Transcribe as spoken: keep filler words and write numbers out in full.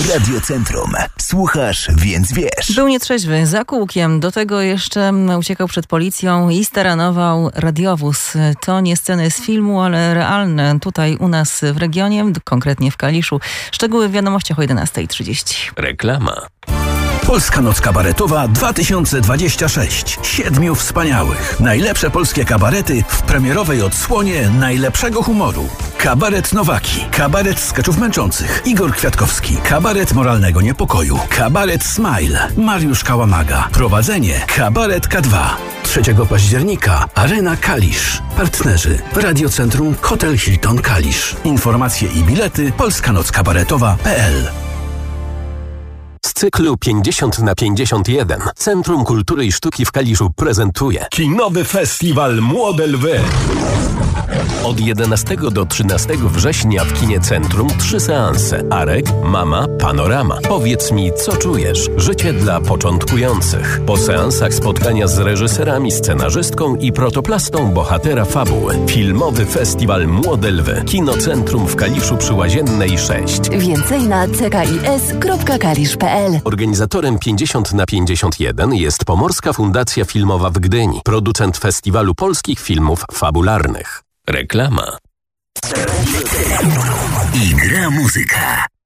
Radio Centrum. Słuchasz, więc wiesz. Był nietrzeźwy, za kółkiem. Do tego jeszcze uciekał przed policją i staranował radiowóz. To nie sceny z filmu, ale realne. Tutaj u nas w regionie, konkretnie w Kaliszu. Szczegóły w wiadomościach o jedenasta trzydzieści. Reklama. Polska Noc Kabaretowa dwa tysiące dwadzieścia sześć. Siedmiu wspaniałych. Najlepsze polskie kabarety w premierowej odsłonie najlepszego humoru. Kabaret Nowaki. Kabaret skeczów męczących. Igor Kwiatkowski. Kabaret moralnego niepokoju. Kabaret Smile. Mariusz Kałamaga. Prowadzenie Kabaret K dwa. trzeciego października Arena Kalisz. Partnerzy Radio Centrum, Hotel Hilton Kalisz. Informacje i bilety polska noc kabaretowa kropka p l. Z cyklu pięćdziesiąt na pięćdziesiąt jeden Centrum Kultury i Sztuki w Kaliszu prezentuje Kinowy Festiwal Młode Lwy. od jedenastego do trzynastego września w kinie Centrum trzy seanse. Arek, Mama, Panorama. Powiedz mi, co czujesz? Życie dla początkujących. Po seansach spotkania z reżyserami, scenarzystką i protoplastą bohatera fabuły. Filmowy Festiwal Młode Lwy. Kino Centrum w Kaliszu przy Łaziennej sześć. Więcej na c k i s kropka kalisz kropka p l. Organizatorem pięćdziesiąt na pięćdziesiąt jeden jest Pomorska Fundacja Filmowa w Gdyni, producent Festiwalu Polskich Filmów Fabularnych. Reklama. I gra muzyka.